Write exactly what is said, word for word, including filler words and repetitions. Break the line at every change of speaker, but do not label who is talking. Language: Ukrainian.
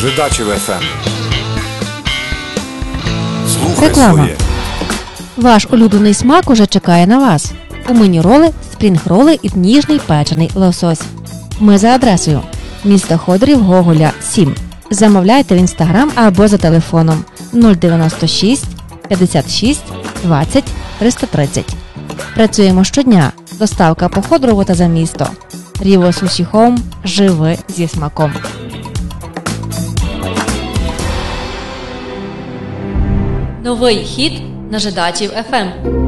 Жидачів еф ем. Слухай
Реклама.
своє.
Ваш улюблений смак уже чекає на вас. У меню роли, спрінг-роли і ніжний печений лосось. Ми за адресою місто Ходорів, Гоголя, сім. Замовляйте в інстаграм або за телефоном нуль дев'яносто шість п'ятдесят шість двадцять триста тридцять. Працюємо щодня. Доставка по Ходорову та за місто. Ріво Суші Хоум. Живи зі смаком. Новий хіт на Жидачів еф ем.